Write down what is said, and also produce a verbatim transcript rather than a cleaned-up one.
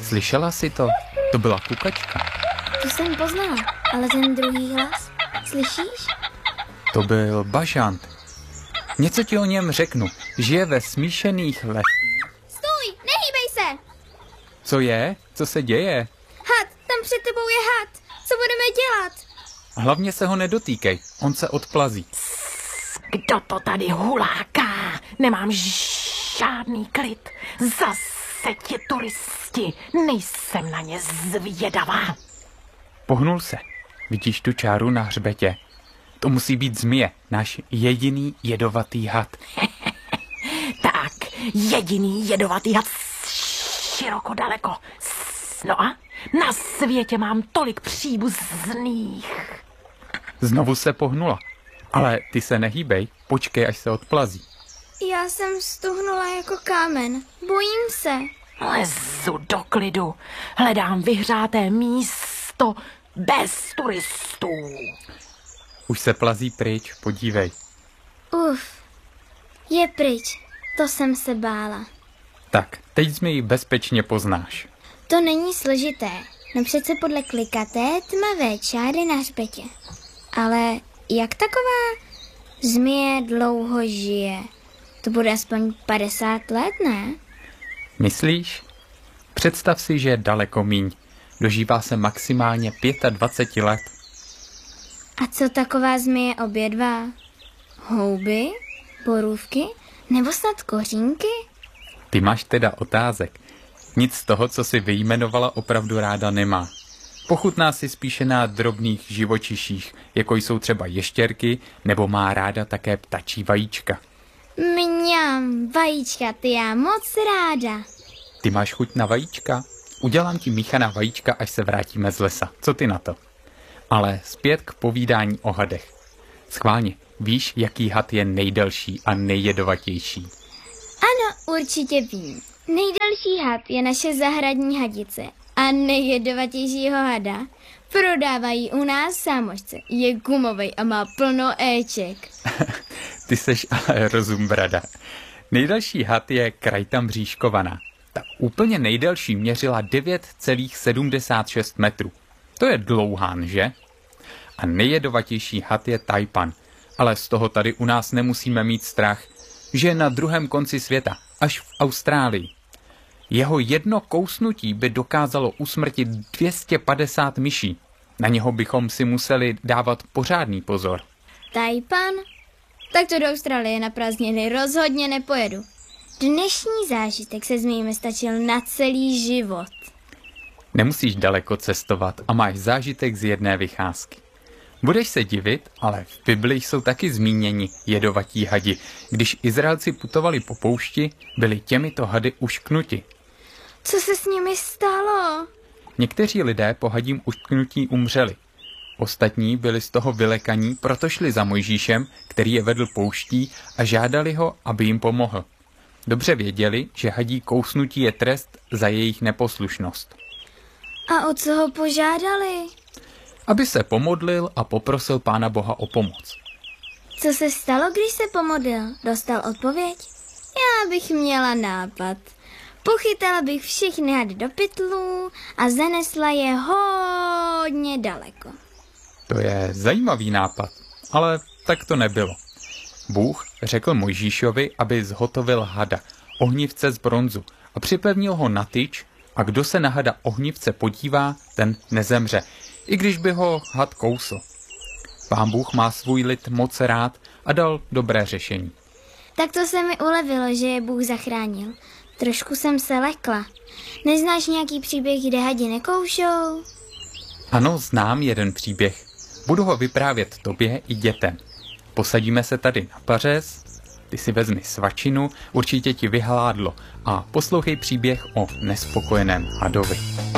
Slyšela jsi to? To byla kukačka. To jsem poznala, ale ten druhý hlas, slyšíš? To byl bažant. Něco ti o něm řeknu. Žije ve smíšených lesích. Stůj, nehýbej se! Co je? Co se děje? Had, tam před tebou je had. Co budeme dělat? Hlavně se ho nedotýkej, on se odplazí. Kdo to tady huláká? Nemám žádný klid. Zase ti turisti. Nejsem na ně zvědavá. Pohnul se. Vidíš tu čáru na hřbetě? To musí být zmije, náš jediný jedovatý had. Tak, jediný jedovatý had široko daleko. No a na světě mám tolik příbuzných. Znovu se pohnula. Ale ty se nehýbej, počkej, až se odplazí. Já jsem stuhnula jako kámen. Bojím se. Lezu do klidu. Hledám vyhřáté místo bez turistů. Už se plazí pryč, podívej. Uf, je pryč. To jsem se bála. Tak, teď zmiji bezpečně poznáš. To není složité. No přece podle klikaté tmavé čáry na hřbetě. Ale jak taková zmije dlouho žije? To bude aspoň padesát let, ne? Myslíš? Představ si, že je daleko míň. Dožívá se maximálně dvacet pět let. A co taková zmije obědvá? Houby? Borůvky? Nebo snad kořínky? Ty máš teda otázek. Nic z toho, co si vyjmenovala, opravdu ráda nemá. Pochutná si spíše na drobných živočiších, jako jsou třeba ještěrky, nebo má ráda také ptačí vajíčka. Mňam, vajíčka, ty já moc ráda. Ty máš chuť na vajíčka? Udělám ti míchaná vajíčka, až se vrátíme z lesa. Co ty na to? Ale zpět k povídání o hadech. Schválně, víš, jaký had je nejdelší a nejjedovatější? Ano, určitě vím. Nejdelší had je naše zahradní hadice a nejjedovatějšího hada prodávají u nás v Sámošce. Je gumovej a má plno éček. Ty seš ale rozumbrada. Nejdelší had je Krajta mřížkovaná. Ta úplně nejdelší měřila devět celá sedmdesát šest metrů. To je dlouhán, že? A nejjedovatější had je Tajpan. Ale z toho tady u nás nemusíme mít strach, že je na druhém konci světa, až v Austrálii. Jeho jedno kousnutí by dokázalo usmrtit dvě stě padesát myší. Na něho bychom si museli dávat pořádný pozor. Tajpan? Tak to do Austrálie na prázdniny rozhodně nepojedu. Dnešní zážitek se zmijíme stačil na celý život. Nemusíš daleko cestovat a máš zážitek z jedné vycházky. Budeš se divit, ale v Bibli jsou taky zmíněni jedovatí hadi. Když Izraelci putovali po poušti, byli těmito hady ušknuti. Co se s nimi stalo? Někteří lidé po hadím ušknutí umřeli. Ostatní byli z toho vylekaní, proto šli za Mojžíšem, který je vedl pouští, a žádali ho, aby jim pomohl. Dobře věděli, že hadí kousnutí je trest za jejich neposlušnost. A o co ho požádali? Aby se pomodlil a poprosil Pána Boha o pomoc. Co se stalo, když se pomodlil? Dostal odpověď? Já bych měla nápad. Pochytala bych všechny hady do pytlů a zanesla je hodně daleko. To je zajímavý nápad, ale tak to nebylo. Bůh řekl Mojžíšovi, aby zhotovil hada, ohnivce z bronzu, a připevnil ho na tyč, a kdo se na hada ohnivce podívá, ten nezemře, i když by ho had kousl. Pán Bůh má svůj lid moc rád a dal dobré řešení. Tak to se mi ulevilo, že je Bůh zachránil. Trošku jsem se lekla. Neznáš nějaký příběh, kde hadi nekoušou? Ano, znám jeden příběh. Budu ho vyprávět tobě i dětem. Posadíme se tady na pařez, ty si vezmi svačinu, určitě ti vyhládlo, a poslouchej příběh o nespokojeném hadovi.